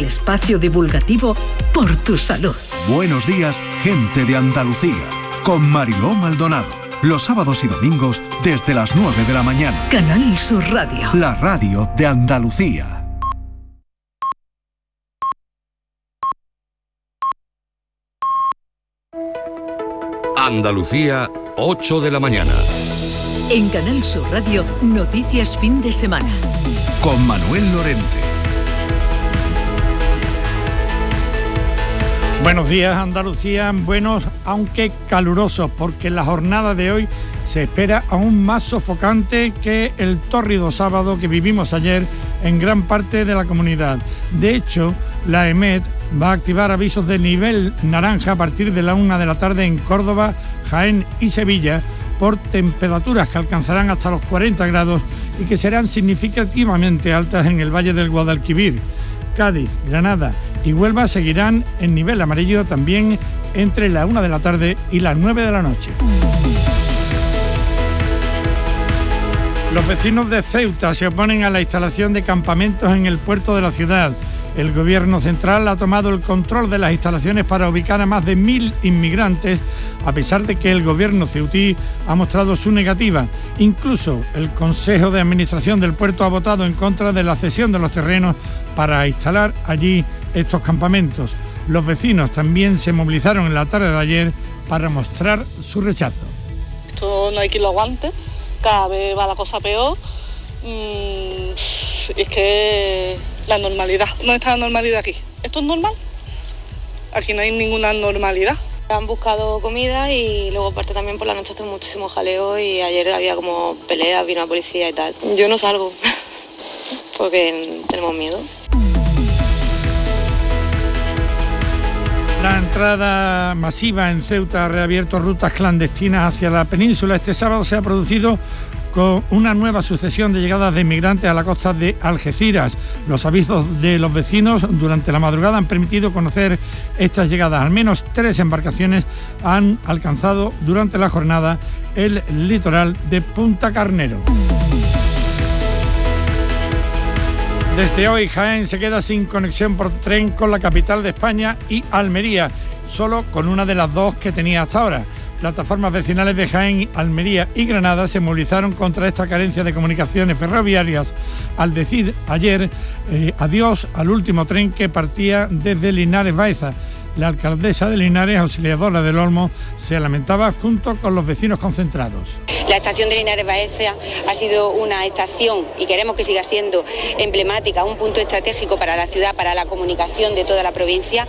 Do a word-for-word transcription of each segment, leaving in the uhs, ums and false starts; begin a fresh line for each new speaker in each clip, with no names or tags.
espacio divulgativo por tu salud.
Buenos días, gente de Andalucía, con Mariló Maldonado. Los sábados y domingos desde las nueve de la mañana.
Canal Sur Radio.
La radio de Andalucía.
Andalucía, ocho de la mañana.
En Canal Sur Radio, noticias fin de semana.
Con Manuel Lorente.
Buenos días, Andalucía, buenos aunque calurosos, porque la jornada de hoy se espera aún más sofocante que el tórrido sábado que vivimos ayer en gran parte de la comunidad. De hecho, la EMET va a activar avisos de nivel naranja a partir de la una de la tarde en Córdoba, Jaén y Sevilla, por temperaturas que alcanzarán hasta los cuarenta grados y que serán significativamente altas en el Valle del Guadalquivir. Cádiz, Granada y Huelva seguirán en nivel amarillo también entre la una de la tarde y las nueve de la noche. Los vecinos de Ceuta se oponen a la instalación de campamentos en el puerto de la ciudad. El gobierno central ha tomado el control de las instalaciones para ubicar a más de mil inmigrantes, a pesar de que el gobierno ceutí ha mostrado su negativa. Incluso el Consejo de Administración del puerto ha votado en contra de la cesión de los terrenos para instalar allí estos campamentos. Los vecinos también se movilizaron en la tarde de ayer para mostrar su rechazo.
Esto no hay quien lo aguante, cada vez va la cosa peor. Mm, es que la normalidad, ¿dónde está la normalidad aquí? ¿Esto es normal? Aquí no hay ninguna normalidad.
Han buscado comida y luego aparte también por la noche hace muchísimo jaleo y ayer había como peleas, vino la policía y tal. Yo no salgo porque tenemos miedo.
La entrada masiva en Ceuta ha reabierto rutas clandestinas hacia la península. Este sábado se ha producido con una nueva sucesión de llegadas de inmigrantes a la costa de Algeciras. Los avisos de los vecinos durante la madrugada han permitido conocer estas llegadas. Al menos tres embarcaciones han alcanzado durante la jornada el litoral de Punta Carnero. Desde hoy, Jaén se queda sin conexión por tren con la capital de España y Almería, solo con una de las dos que tenía hasta ahora. Plataformas vecinales de Jaén, Almería y Granada se movilizaron contra esta carencia de comunicaciones ferroviarias al decir ayer eh, adiós al último tren que partía desde Linares Baeza. La alcaldesa de Linares, Auxiliadora del Olmo, se lamentaba junto con los vecinos concentrados.
La estación de Linares Baeza ha sido una estación, y queremos que siga siendo emblemática, un punto estratégico para la ciudad, para la comunicación de toda la provincia.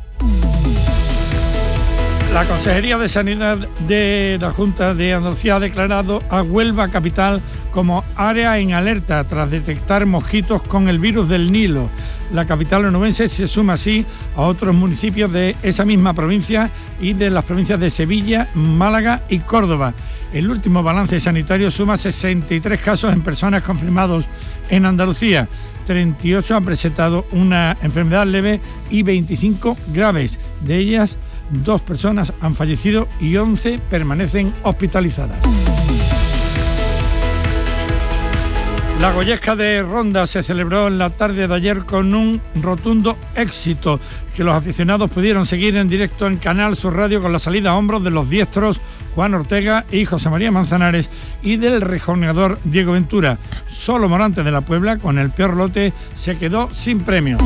La Consejería de Sanidad de la Junta de Andalucía ha declarado a Huelva capital como área en alerta tras detectar mosquitos con el virus del Nilo. La capital onubense se suma así a otros municipios de esa misma provincia y de las provincias de Sevilla, Málaga y Córdoba. El último balance sanitario suma sesenta y tres casos en personas confirmados en Andalucía. treinta y ocho han presentado una enfermedad leve y veinticinco graves. De ellas, dos personas han fallecido y once permanecen hospitalizadas. La Goyesca de Ronda se celebró en la tarde de ayer con un rotundo éxito que los aficionados pudieron seguir en directo en Canal Sur Radio con la salida a hombros de los diestros Juan Ortega y José María Manzanares y del rejoneador Diego Ventura. Solo Morante de la Puebla, con el peor lote, se quedó sin premios.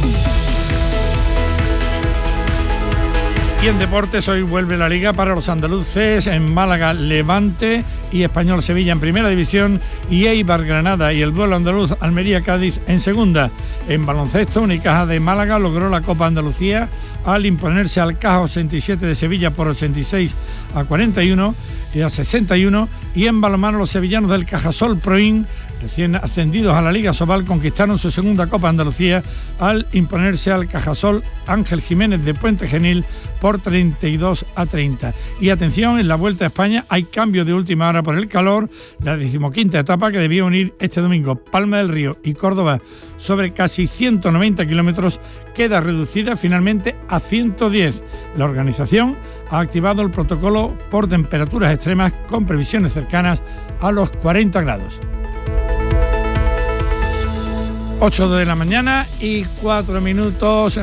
Y en deportes hoy vuelve la Liga para los andaluces. En Málaga, Levante y Español Sevilla en primera división y Eibar Granada y el duelo andaluz Almería-Cádiz en segunda. En baloncesto, Unicaja de Málaga logró la Copa Andalucía al imponerse al Caja ochenta y siete de Sevilla por ochenta y seis a cuarenta y uno y a sesenta y uno. Y en balonmano, los sevillanos del Cajasol Proin, recién ascendidos a la Liga Sobal, conquistaron su segunda Copa Andalucía al imponerse al Cajasol Ángel Jiménez de Puente Genil por treinta y dos a treinta. Y atención, en la Vuelta a España hay cambio de última hora por el calor. La decimoquinta etapa, que debía unir este domingo Palma del Río y Córdoba sobre casi ciento noventa kilómetros, queda reducida finalmente a ciento diez. La organización ha activado el protocolo por temperaturas extremas con previsiones cercanas a los cuarenta grados. ocho de la mañana y cuatro minutos.